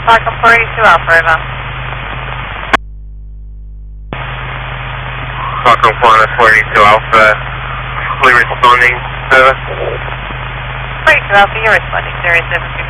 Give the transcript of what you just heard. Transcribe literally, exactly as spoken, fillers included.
Falcon four eighty-two Alpha, over. Falcon four eighty-two Alpha, fully responding, over. four eighty-two Alpha, you're responding, zero seven two.